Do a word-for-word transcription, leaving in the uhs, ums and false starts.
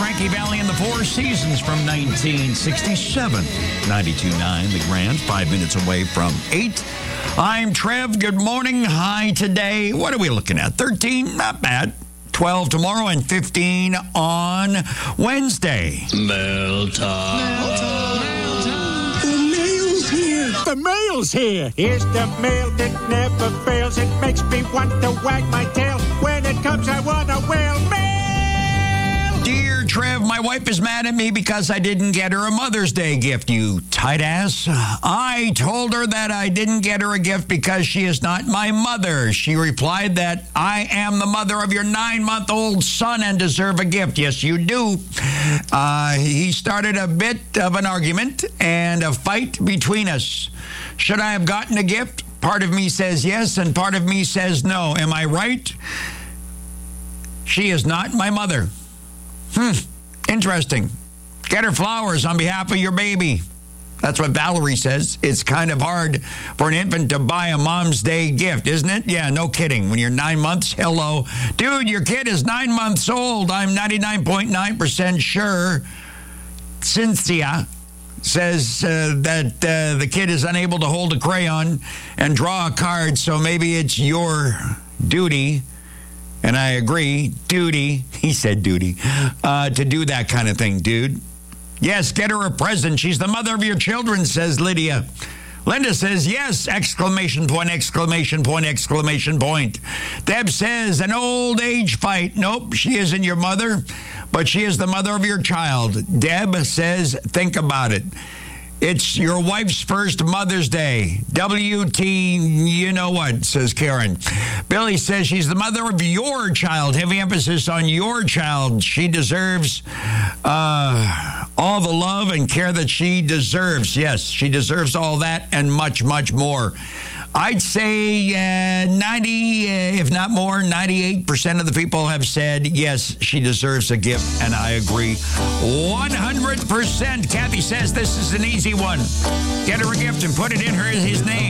Frankie Valli and the Four Seasons from nineteen sixty-seven. ninety-two point nine, The Grand, five minutes away from eight. I'm Trev. Good morning. High today. What are we looking at? thirteen? Not bad. twelve tomorrow and fifteen on Wednesday. Mail time. Mail time. Mail time. The mail's here. The mail's here. Here's the mail that never fails. It makes me want to wag my tail. When it comes, I want to wail. Mail! Dear Trev, my wife is mad at me because I didn't get her a Mother's Day gift, you tight ass. I told her that I didn't get her a gift because she is not my mother. She replied that I am the mother of your nine-month-old son and deserve a gift. Yes, you do. Uh, he started a bit of an argument and a fight between us. Should I have gotten a gift? Part of me says yes, and part of me says no. Am I right? She is not my mother. Hmm, interesting. Get her flowers on behalf of your baby. That's what Valerie says. It's kind of hard for an infant to buy a Mom's Day gift, isn't it? Yeah, no kidding. When you're nine months, hello. Dude, your kid is nine months old. I'm ninety-nine point nine percent sure. Cynthia says uh, that uh, the kid is unable to hold a crayon and draw a card, so maybe it's your duty. And I agree, duty, he said duty, uh, to do that kind of thing, dude. Yes, get her a present. She's the mother of your children, says Lydia. Linda says, yes, exclamation point, exclamation point, exclamation point. Deb says, an old age fight. Nope, she isn't your mother, but she is the mother of your child. Deb says, think about it. It's your wife's first Mother's Day. W T, you know what, says Karen. Billy says she's the mother of your child. Heavy emphasis on your child. She deserves uh, all the love and care that she deserves. Yes, she deserves all that and much, much more. I'd say uh, ninety, uh, if not more, ninety-eight percent of the people have said, yes, she deserves a gift, and I agree one hundred percent. Kathy says this is an easy one. Get her a gift and put it in her his name.